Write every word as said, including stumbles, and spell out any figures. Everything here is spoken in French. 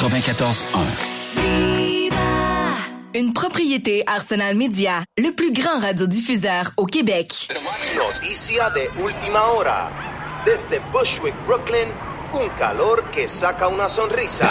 quatre-vingt-quatorze un. Une propriété Arsenal Media, le plus grand radiodiffuseur au Québec. Noticia de última hora. Desde Bushwick, Brooklyn, un calor que saca una sonrisa.